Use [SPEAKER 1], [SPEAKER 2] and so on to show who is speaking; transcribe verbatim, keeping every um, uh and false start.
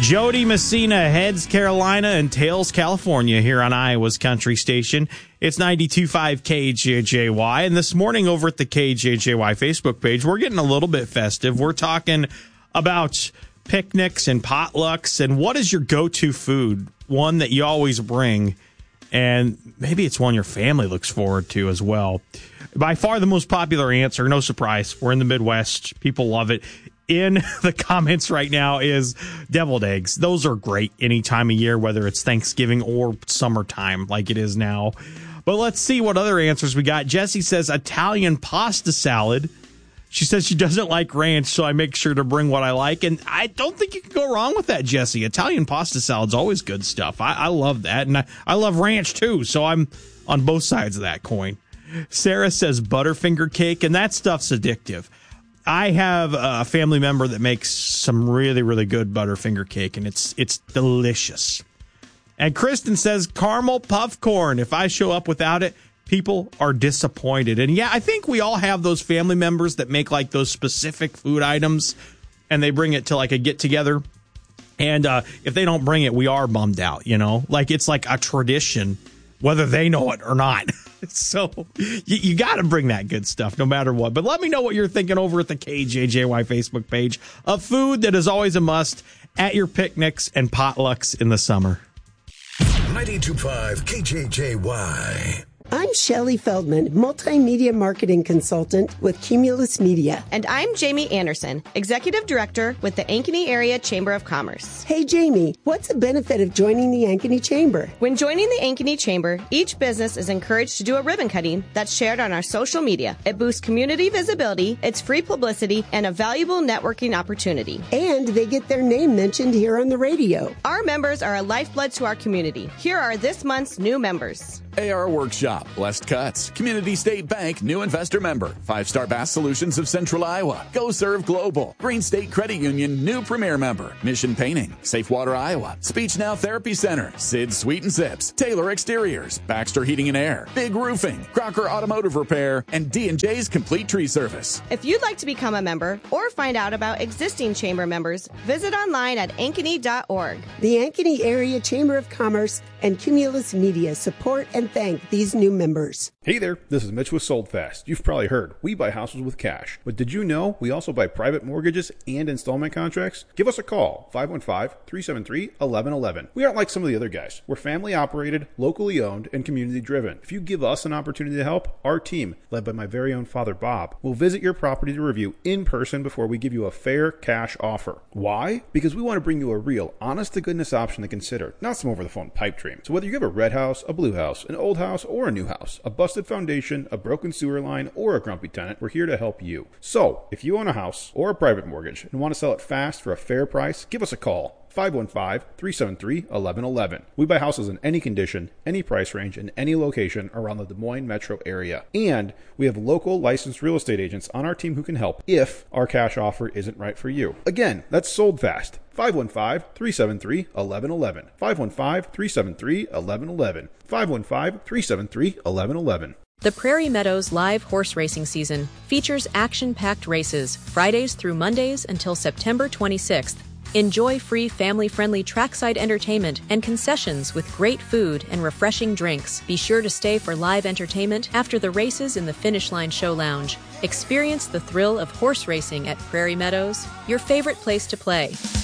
[SPEAKER 1] Jody Messina heads Carolina and tails California here on Iowa's Country Station. It's ninety-two point five K J J Y, and this morning over at the K J J Y Facebook page, we're getting a little bit festive. We're talking about picnics and potlucks, and what is your go-to food, one that you always bring, and maybe it's one your family looks forward to as well. By far the most popular answer, no surprise, we're in the Midwest. People love it. In the comments right now is deviled eggs. Those are great any time of year, whether it's Thanksgiving or summertime like it is now. But let's see what other answers we got. Jessie says Italian pasta salad. She says she doesn't like ranch, so I make sure to bring what I like. And I don't think you can go wrong with that, Jessie. Italian pasta salad's always good stuff. I, I love that. And I, I love ranch, too, so I'm on both sides of that coin. Sarah says Butterfinger cake, and that stuff's addictive. I have a family member that makes some really, really good Butterfinger cake, and it's it's delicious. And Kristen says caramel puff corn. If I show up without it, people are disappointed. And yeah, I think we all have those family members that make like those specific food items, and they bring it to like a get together. And uh, if they don't bring it, we are bummed out, you know, like it's like a tradition, whether they know it or not. So you, you got to bring that good stuff no matter what. But let me know what you're thinking over at the K J J Y Facebook page of food that is always a must at your picnics and potlucks in the summer.
[SPEAKER 2] ninety-two point five K J J Y.
[SPEAKER 3] I'm Shelley Feldman, multimedia marketing consultant with Cumulus Media.
[SPEAKER 4] And I'm Jamie Anderson, executive director with the Ankeny Area Chamber of Commerce.
[SPEAKER 3] Hey, Jamie, what's the benefit of joining the Ankeny Chamber?
[SPEAKER 4] When joining the Ankeny Chamber, each business is encouraged to do a ribbon cutting that's shared on our social media. It boosts community visibility, it's free publicity, and a valuable networking opportunity.
[SPEAKER 3] And they get their name mentioned here on the radio.
[SPEAKER 4] Our members are a lifeblood to our community. Here are this month's new members.
[SPEAKER 5] A R Workshop, Blessed Cuts, Community State Bank, new investor member, Five Star Bass Solutions of Central Iowa, Go Serve Global, Green State Credit Union, new premier member, Mission Painting, Safe Water Iowa, Speech Now Therapy Center, Sid Sweet and Sips, Taylor Exteriors, Baxter Heating and Air, Big Roofing, Crocker Automotive Repair, and D and J's Complete Tree Service.
[SPEAKER 4] If you'd like to become a member or find out about existing chamber members, visit online at ankeny dot org.
[SPEAKER 3] The Ankeny Area Chamber of Commerce and Cumulus Media support and thank these new members.
[SPEAKER 6] Hey there, this is Mitch with Sold Fast. You've probably heard, we buy houses with cash. But did you know we also buy private mortgages and installment contracts? Give us a call, five one five, three seven three, one one one one. We aren't like some of the other guys. We're family operated, locally owned, and community driven. If you give us an opportunity to help, our team, led by my very own father Bob, will visit your property to review in person before we give you a fair cash offer. Why? Because we want to bring you a real, honest-to-goodness option to consider, not some over-the-phone pipe dream. So whether you have a red house, a blue house, an old house, or a new house, a busted foundation, a broken sewer line, or a grumpy tenant, we're here to help you. So, if you own a house or a private mortgage and want to sell it fast for a fair price, give us a call. five one five, three seven three, one one one one. We buy houses in any condition, any price range, and any location around the Des Moines metro area. And we have local licensed real estate agents on our team who can help if our cash offer isn't right for you. Again, that's Sold Fast. five one five, three seven three, one one one one. five one five, three seven three, one one one one. five one five, three seven three, one one one one.
[SPEAKER 7] The Prairie Meadows live horse racing season features action-packed races Fridays through Mondays until September twenty-sixth. Enjoy free family-friendly trackside entertainment and concessions with great food and refreshing drinks. Be sure to stay for live entertainment after the races in the Finish Line Show Lounge. Experience the thrill of horse racing at Prairie Meadows, your favorite place to play.